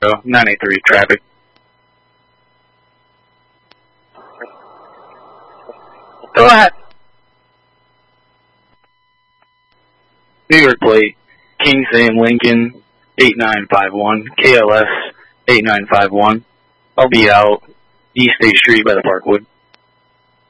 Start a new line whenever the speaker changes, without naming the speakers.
983 traffic.
Go ahead.
New York plate, King Sam Lincoln, 8951, KLS 8951. I'll be out East State Street by the Parkwood.